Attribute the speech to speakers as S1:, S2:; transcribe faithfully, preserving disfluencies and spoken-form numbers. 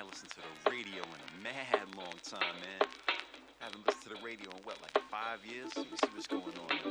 S1: listened to the radio in a mad long time, man. I haven't listened to the radio in what, like five years? Let me see what's going on.